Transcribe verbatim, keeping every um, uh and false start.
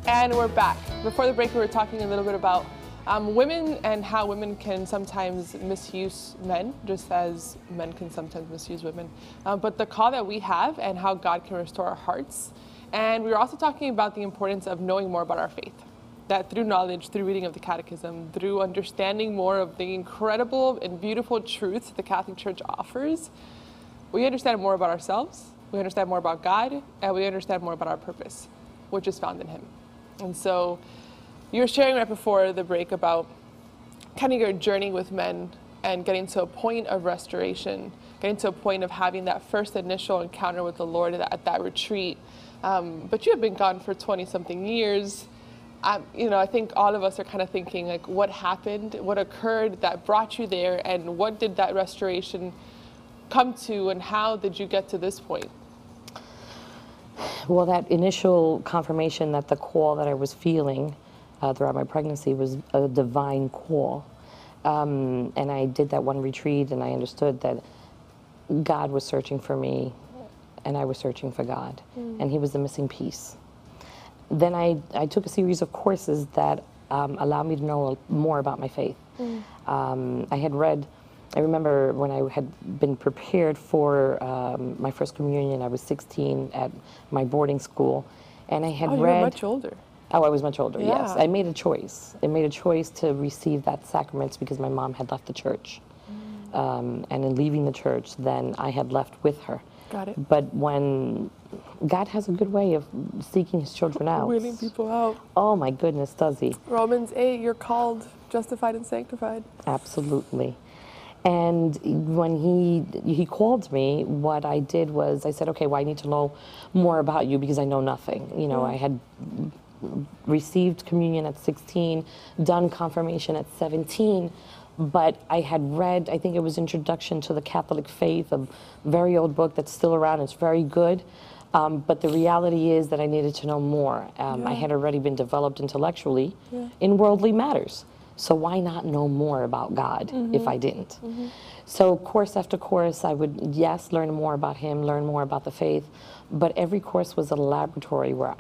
And we're back. Before the break, we were talking a little bit about um, women and how women can sometimes misuse men, just as men can sometimes misuse women. Um, but the call that we have and how God can restore our hearts. And we were also talking about the importance of knowing more about our faith. That through knowledge, through reading of the Catechism, through understanding more of the incredible and beautiful truths the Catholic Church offers, we understand more about ourselves, we understand more about God, and we understand more about our purpose, which is found in Him. And so you were sharing right before the break about kind of your journey with men and getting to a point of restoration, getting to a point of having that first initial encounter with the Lord at, at that retreat. Um, but you have been gone for twenty something years. Um, you know, I think all of us are kind of thinking like, what happened, what occurred that brought you there, and what did that restoration come to, and how did you get to this point? Well, that initial confirmation that the call that I was feeling uh, throughout my pregnancy was a divine call. Um, and I did that one retreat, and I understood that God was searching for me, and I was searching for God, mm. and He was the missing piece. Then I, I took a series of courses that um, allowed me to know more about my faith. Mm. Um, I had read, I remember when I had been prepared for um, my first communion, I was sixteen at my boarding school, and I had oh, read- you were much older. Oh, I was much older, yeah. yes. I made a choice. I made a choice to receive that sacrament because my mom had left the church. Mm. Um, and in leaving the church, then I had left with her. Got it. But when God has a good way of seeking His children out. Wheeling people out. Oh my goodness, does He? Romans eight, you're called, justified and sanctified. Absolutely. And when he he called me, what I did was I said, okay, well, I need to know more about you because I know nothing. You know, mm. I had received communion at sixteen, done confirmation at seventeen, but I had read, I think it was Introduction to the Catholic Faith, a very old book that's still around. It's very good. Um, but the reality is that I needed to know more. Um, yeah. I had already been developed intellectually yeah. in worldly matters. So why not know more about God mm-hmm. if I didn't? Mm-hmm. So course after course, I would, yes, learn more about Him, learn more about the faith, but every course was a laboratory where